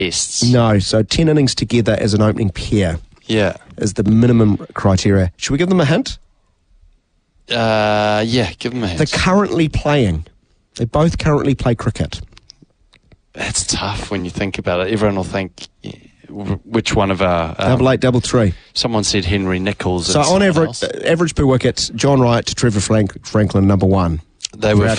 tests. No, so 10 innings together as an opening pair Yeah. is the minimum criteria. Should we give them a hint? Yeah, give them a hint. They're currently playing. They both currently play cricket. It's tough when you think about it. Everyone will think, which one of our... Double 8, double 3. Someone said Henry Nichols. So on average per wicket, John Wright to Trevor Franklin, number 1. They were